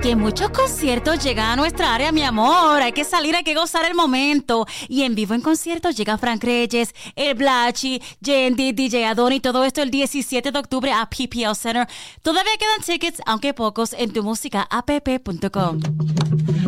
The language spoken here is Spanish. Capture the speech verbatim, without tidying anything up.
Que muchos conciertos llegan a nuestra área, mi amor. Hay que salir, hay que gozar el momento. Y en vivo en conciertos llega Frank Reyes, El Blachi, Yendi, D J Adoni, todo esto el diecisiete de octubre a P P L Center. Todavía quedan tickets, aunque pocos, en tu música app punto com.